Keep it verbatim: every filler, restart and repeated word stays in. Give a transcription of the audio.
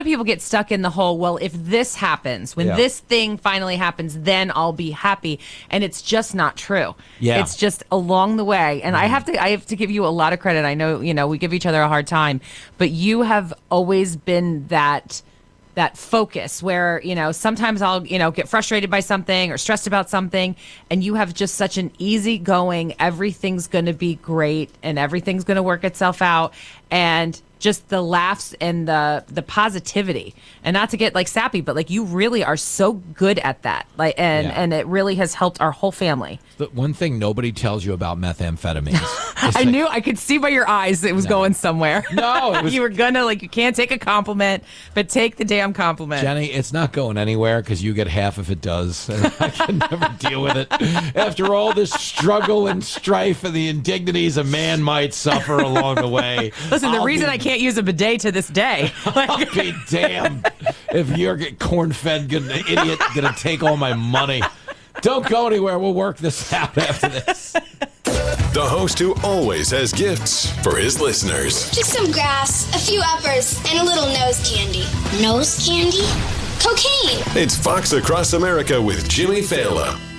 people get stuck in the whole, well, if this happens, when Yeah. this thing finally happens, then I'll be happy. And it's just not true. Yeah. It's just along the way. And I have to I have to give you a lot of credit. I know, you know, we give each other a hard time, but you have always been that that focus where, you know, sometimes I'll, you know, get frustrated by something or stressed about something, and you have just such an easygoing, everything's going to be great and everything's going to work itself out, and just the laughs and the the positivity. And not to get like sappy, but like you really are so good at that. Like and Yeah. and it really has helped our whole family. The one thing nobody tells you about methamphetamines. is I that- knew I could see by your eyes it was No. going somewhere. No, it was- you were gonna like you can't take a compliment, but take the damn compliment. Jenny, it's not going anywhere because you get half if it does. And I can never deal with it. After all this struggle and strife and the indignities a man might suffer along the way. Listen, the I'll reason be- I can't use a bidet to this day. I'll be damned if you're get corn-fed good idiot gonna take all my money. Don't go anywhere. We'll work this out after this. The host who always has gifts for his listeners. Just some grass, a few uppers, and a little nose candy. Nose candy? Cocaine! It's Fox Across America with Jimmy Fallon.